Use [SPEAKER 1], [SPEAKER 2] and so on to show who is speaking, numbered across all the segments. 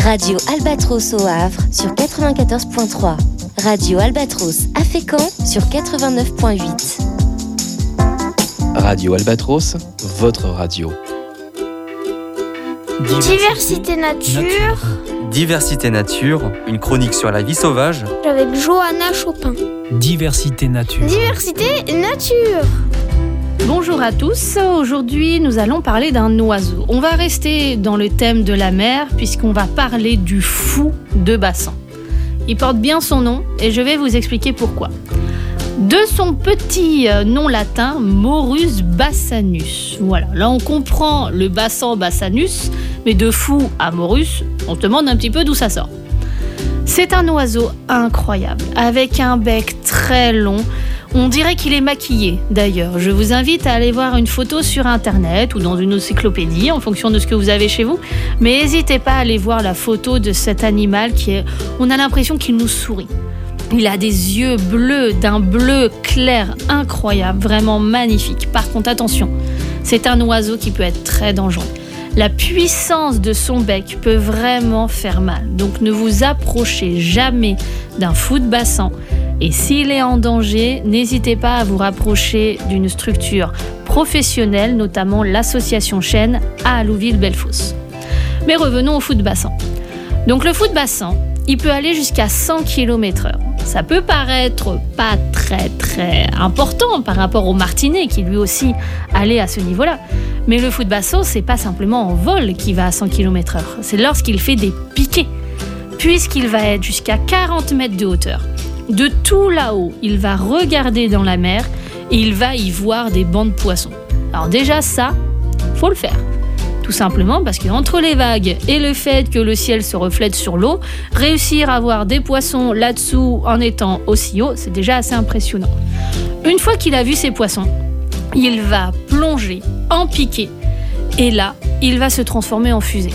[SPEAKER 1] Radio Albatros au Havre sur 94.3. Radio Albatros à Fécamp sur 89.8.
[SPEAKER 2] Radio Albatros, votre radio.
[SPEAKER 3] Diversité nature.
[SPEAKER 4] Diversité nature, une chronique sur la vie sauvage.
[SPEAKER 3] Avec Johanna Chopin.
[SPEAKER 5] Diversité nature.
[SPEAKER 3] Diversité nature.
[SPEAKER 6] Bonjour à tous, aujourd'hui nous allons parler d'un oiseau. On va rester dans le thème de la mer puisqu'on va parler du fou de bassin. Il porte bien son nom et je vais vous expliquer pourquoi. De son petit nom latin, Morus bassanus. Voilà, là on comprend le bassin bassanus, mais de fou à Morus, on se demande un petit peu d'où ça sort. C'est un oiseau incroyable, avec un bec très long. On dirait qu'il est maquillé, d'ailleurs. Je vous invite à aller voir une photo sur Internet ou dans une encyclopédie, en fonction de ce que vous avez chez vous. Mais n'hésitez pas à aller voir la photo de cet animal on a l'impression qu'il nous sourit. Il a des yeux bleus, d'un bleu clair incroyable, vraiment magnifique. Par contre, attention, c'est un oiseau qui peut être très dangereux. La puissance de son bec peut vraiment faire mal. Donc ne vous approchez jamais d'un fou de bassin. Et s'il est en danger, n'hésitez pas à vous rapprocher d'une structure professionnelle, notamment l'association Chêne à Allouville-Bellefosse. Mais revenons au fou de bassin. Donc le fou de bassin, il peut aller jusqu'à 100 km/h. Ça peut paraître pas très important par rapport au martinet qui lui aussi allait à ce niveau-là. Mais le fou de bassin, c'est pas simplement en vol qu'il va à 100 km/h. C'est lorsqu'il fait des piquets, puisqu'il va être jusqu'à 40 mètres de hauteur. De tout là-haut, il va regarder dans la mer et il va y voir des bancs de poissons. Alors déjà ça, faut le faire. Tout simplement parce qu'entre les vagues et le fait que le ciel se reflète sur l'eau, réussir à voir des poissons là-dessous en étant aussi haut, c'est déjà assez impressionnant. Une fois qu'il a vu ces poissons, il va plonger en piqué et là, il va se transformer en fusée.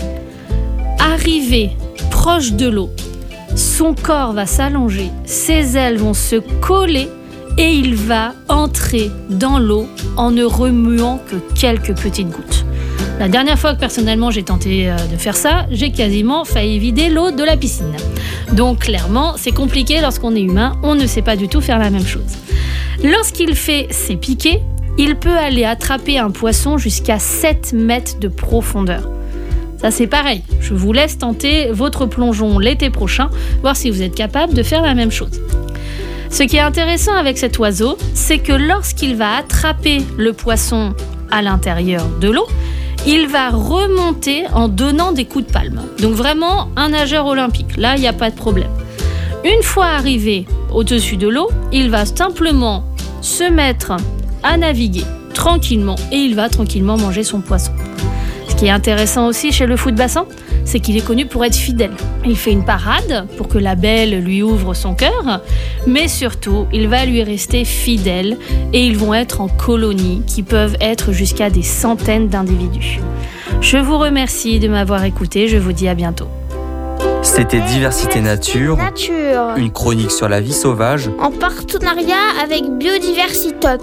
[SPEAKER 6] Arrivé proche de l'eau, son corps va s'allonger, ses ailes vont se coller et il va entrer dans l'eau en ne remuant que quelques petites gouttes. La dernière fois que personnellement j'ai tenté de faire ça, j'ai quasiment failli vider l'eau de la piscine. Donc clairement, c'est compliqué lorsqu'on est humain, on ne sait pas du tout faire la même chose. Lorsqu'il fait ses piquets, il peut aller attraper un poisson jusqu'à 7 mètres de profondeur. Ça c'est pareil, je vous laisse tenter votre plongeon l'été prochain, voir si vous êtes capable de faire la même chose. Ce qui est intéressant avec cet oiseau, c'est que lorsqu'il va attraper le poisson à l'intérieur de l'eau, il va remonter en donnant des coups de palme. Donc vraiment un nageur olympique, là il n'y a pas de problème. Une fois arrivé au-dessus de l'eau, il va simplement se mettre à naviguer tranquillement et il va tranquillement manger son poisson. Ce qui est intéressant aussi chez le fou de bassin, c'est qu'il est connu pour être fidèle. Il fait une parade pour que la belle lui ouvre son cœur, mais surtout, il va lui rester fidèle et ils vont être en colonie qui peuvent être jusqu'à des centaines d'individus. Je vous remercie de m'avoir écouté, je vous dis à bientôt.
[SPEAKER 4] C'était Diversité nature, une chronique sur la vie sauvage,
[SPEAKER 3] en partenariat avec Biodiversité.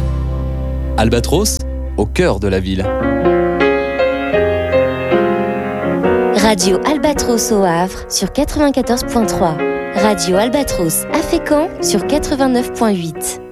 [SPEAKER 2] Albatros, au cœur de la ville.
[SPEAKER 1] Radio Albatros au Havre sur 94.3. Radio Albatros à Fécamp sur 89.8.